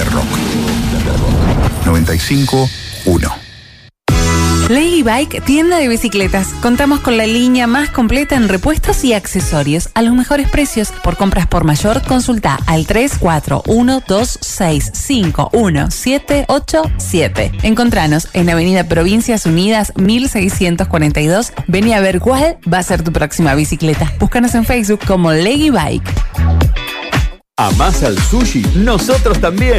Rock. 95.1. Lady Bike, tienda de bicicletas. Contamos con la línea más completa en repuestos y accesorios a los mejores precios. Por compras por mayor, consulta al 3412651787. Encontranos en Avenida Provincias Unidas 1642. Vení a ver cuál va a ser tu próxima bicicleta. Búscanos en Facebook como Lady Bike. ¿Amás al sushi? Nosotros también.